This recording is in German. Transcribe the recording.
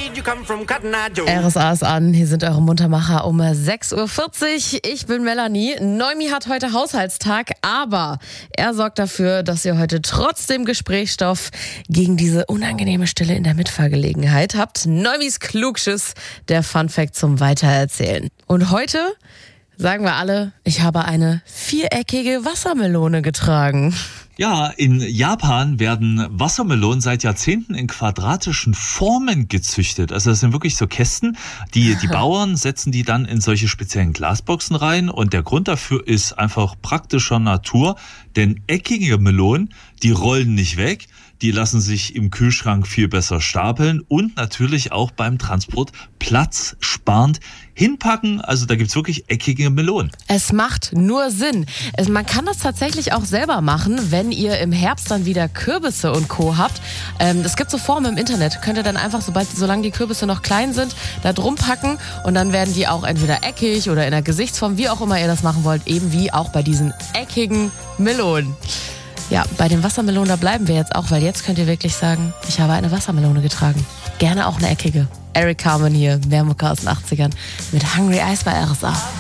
RSA ist an, hier sind eure Muntermacher um 6.40 Uhr. Ich bin Melanie. Noemi hat heute Haushaltstag, aber er sorgt dafür, dass ihr heute trotzdem Gesprächsstoff gegen diese unangenehme Stille in der Mitfahrgelegenheit habt. Noimis Klugschiss, der Funfact zum Weitererzählen. Und heute sagen wir alle, ich habe eine viereckige Wassermelone getragen. Ja, in Japan werden Wassermelonen seit Jahrzehnten in quadratischen Formen gezüchtet. Also das sind wirklich so Kästen. Die Bauern setzen die dann in solche speziellen Glasboxen rein. Und der Grund dafür ist einfach praktischer Natur. Denn eckige Melonen, die rollen nicht weg. Die lassen sich im Kühlschrank viel besser stapeln und natürlich auch beim Transport platzsparend hinpacken. Also da gibt's wirklich eckige Melonen. Es macht nur Sinn. Man kann das tatsächlich auch selber machen, wenn ihr im Herbst dann wieder Kürbisse und Co. habt. Es gibt so Formen im Internet. Könnt ihr dann einfach, solange die Kürbisse noch klein sind, da drum packen und dann werden die auch entweder eckig oder in der Gesichtsform, wie auch immer ihr das machen wollt, eben wie auch bei diesen eckigen Melonen. Ja, bei den Wassermelonen, da bleiben wir jetzt auch, weil jetzt könnt ihr wirklich sagen, ich habe eine Wassermelone getragen. Gerne auch eine eckige. Eric Carmen hier, Wermucker aus den 80ern mit Hungry Eyes bei RSA.